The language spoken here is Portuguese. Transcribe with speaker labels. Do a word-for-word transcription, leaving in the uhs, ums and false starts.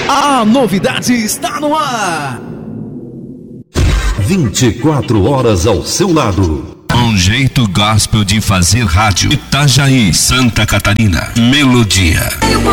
Speaker 1: A novidade está no ar.
Speaker 2: vinte e quatro horas ao seu lado.
Speaker 3: Um jeito gospel de fazer rádio. Itajaí, Santa Catarina. Melodia.